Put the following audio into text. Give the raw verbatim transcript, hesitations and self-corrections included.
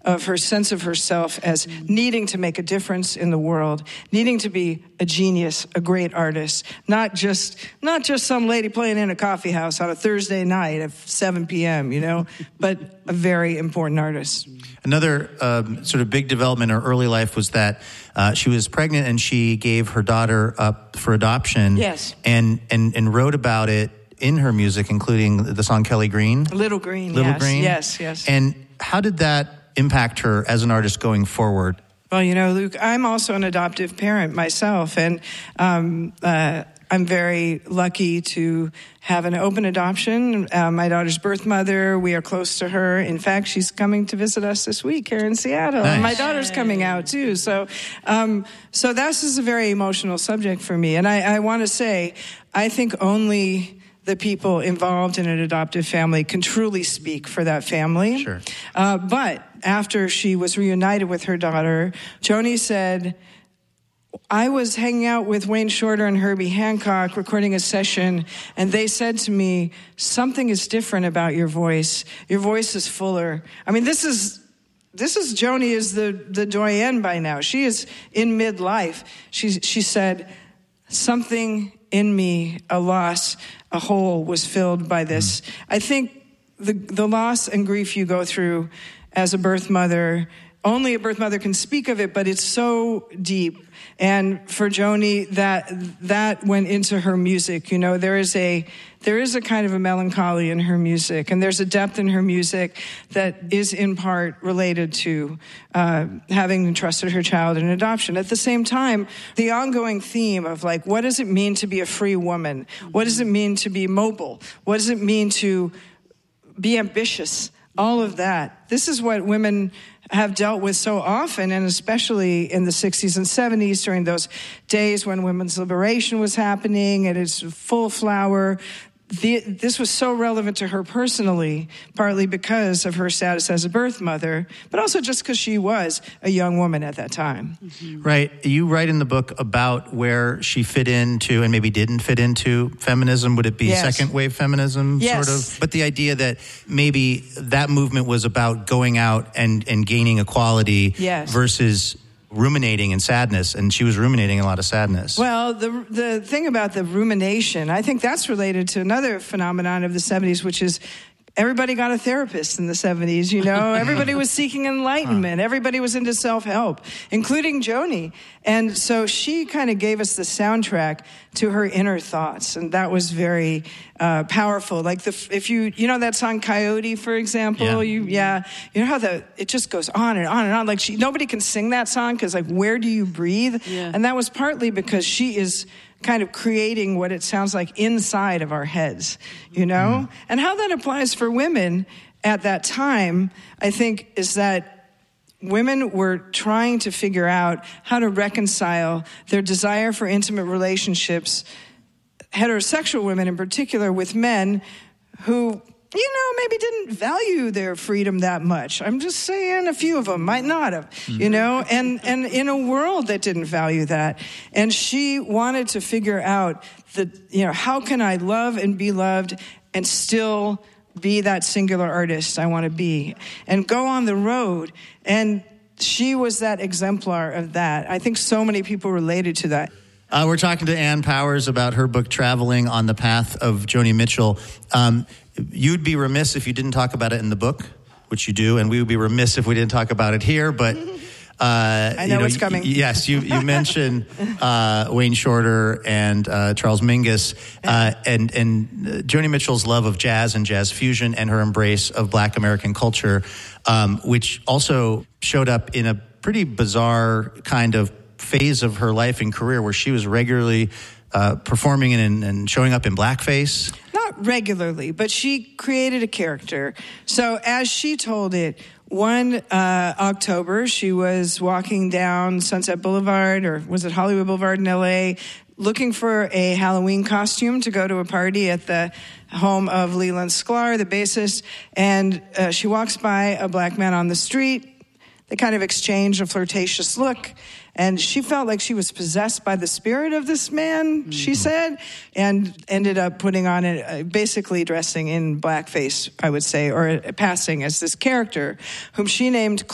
of her sense of herself as needing to make a difference in the world, needing to be a genius, a great artist, not just not just some lady playing in a coffee house on a Thursday night at seven p.m., you know, but a very important artist. Another um, sort of big development in her early life was that uh, she was pregnant and she gave her daughter up for adoption. Yes. And, and, and wrote about it in her music, including the song Kelly Green. Little Green, Little yes. Green. Yes, yes. And how did that impact her as an artist going forward? Well, you know, Luke, I'm also an adoptive parent myself, and um, uh, I'm very lucky to have an open adoption. Uh, my daughter's birth mother, we are close to her. In fact, she's coming to visit us this week here in Seattle. Nice. And my daughter's coming out, too. So um, so this is a very emotional subject for me. And I, I want to say, I think only the people involved in an adoptive family can truly speak for that family. Sure. Uh, but after she was reunited with her daughter, Joni said, I was hanging out with Wayne Shorter and Herbie Hancock recording a session, and they said to me, something is different about your voice. Your voice is fuller. I mean, this is... This is Joni is the, the doyenne by now. She is in midlife. She, she said, something in me, a loss, a hole was filled by this. Mm. I think the the loss and grief you go through as a birth mother, only a birth mother can speak of it, but it's so deep. And for Joni, that that went into her music. You know, there is a there is a kind of a melancholy in her music, and there's a depth in her music that is in part related to uh, having entrusted her child in adoption. At the same time, the ongoing theme of, like, what does it mean to be a free woman? What does it mean to be mobile? What does it mean to be ambitious? All of that. This is what women have dealt with so often, and especially in the sixties and seventies during those days when women's liberation was happening at its full flower. The, this was so relevant to her personally, partly because of her status as a birth mother, but also just because she was a young woman at that time. Mm-hmm. Right. You write in the book about where she fit into and maybe didn't fit into feminism. Would it be yes. second wave feminism, yes. sort of? But the idea that maybe that movement was about going out and, and gaining equality yes. versus ruminating and sadness, and she was ruminating a lot of sadness. Well, the the thing about the rumination, I think that's related to another phenomenon of the seventies, which is everybody got a therapist in the seventies, you know? Everybody was seeking enlightenment. Everybody was into self-help, including Joni. And so she kind of gave us the soundtrack to her inner thoughts, and that was very uh, powerful. Like, the if you, you know that song Coyote, for example? Yeah. You, yeah. You know how the it just goes on and on and on. Like, she, nobody can sing that song because, like, where do you breathe? Yeah. And that was partly because she is kind of creating what it sounds like inside of our heads, you know? Mm. And how that applies for women at that time, I think, is that women were trying to figure out how to reconcile their desire for intimate relationships, heterosexual women in particular, with men who, you know, maybe didn't value their freedom that much. I'm just saying a few of them might not have, mm-hmm. you know, and, and in a world that didn't value that. And she wanted to figure out the, you know, how can I love and be loved and still be that singular artist I want to be and go on the road. And she was that exemplar of that. I think so many people related to that. Uh, we're talking to Ann Powers about her book, Traveling on the Path of Joni Mitchell. Um, you'd be remiss if you didn't talk about it in the book, which you do, and we would be remiss if we didn't talk about it here, but... Uh, I know, you know what's coming. Y- yes, you, you mentioned uh, Wayne Shorter and uh, Charles Mingus, uh, and, and uh, Joni Mitchell's love of jazz and jazz fusion and her embrace of Black American culture, um, which also showed up in a pretty bizarre kind of phase of her life and career where she was regularly uh, performing in, and showing up in blackface. Not regularly, but she created a character. So as she told it, one uh, October, she was walking down Sunset Boulevard, or was it Hollywood Boulevard in L A, looking for a Halloween costume to go to a party at the home of Leland Sklar, the bassist, and uh, she walks by a black man on the street. They kind of exchange a flirtatious look, and she felt like she was possessed by the spirit of this man, mm-hmm. she said, and ended up putting on it, uh, basically dressing in blackface, I would say, or uh, passing as this character, whom she named